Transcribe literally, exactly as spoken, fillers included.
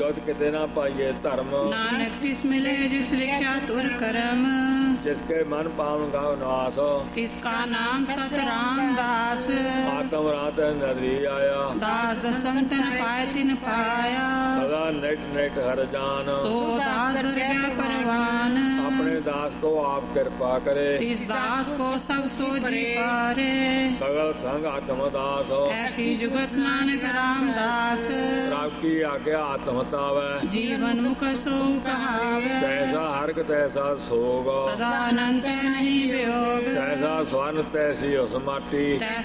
ਜੁਗਤ ਕਿਤੇ ਨਾ ਪਾਈਏ ਧਰਮ। ਨਾਨਕ ਤਿਸ ਮਿਲੇ ਜਿਸ ਲਿਖਿਆ ਤੁਰ ਕਰਮ। ਜਿਸਕੇ ਮਨ ਪਾਵਨ ਗਾਵ ਨਿਵਾਸ। ਤਿਸਕਾ ਨਾਮ ਸਤ ਰਾਮਦਾਸ। ਆਤਮ ਰਾਤ ਨਦਰੀ ਆਇਆ। ਦਾਸ ਦਸੰਤਨ ਪਾਇ ਤਿਨ ਪਾਇਆ। ਸਦਾ ਨਿਟ ਨਿਟ ਹਰ ਜਾਨ। ਸੋ ਦਾਸ ਦੁਰਗਾ ਪਰਵਾਨ। ਆਪਣੇ ਦਾਸ ਕੋ ਆਪ ਕਿਰਪਾ ਕਰੇ। ਤਿਸ ਦਾਸ ਕੋ ਸਭ ਸੋਝੀ ਪਾਰੇ। ਸਗਲ ਸੰਗ ਆਤਮ ਦਾਸ। ਐਸੀ ਜੁਗਤ ਨਾਨਕ ਰਾਮਦਾਸ। ਰੱਬ ਕੀ ਆਗਿਆ ਆਤਮ ਤਾਵੈ। ਜੀਵਨ ਮੁਖ ਸੋ ਕਹਾਵੇ। ਤੈਸਾ ਹਰਕ ਤੈਸਾ ਸੋਗ। ਸਦਾ ਅਨੰਤ ਨਹੀਂ ਵਿਯੋਗ। ਤੈਸਾ ਸਵਰਨ ਤੈਸੀ ਉਸ ਮਾਟੀ। ਤੈਸਾ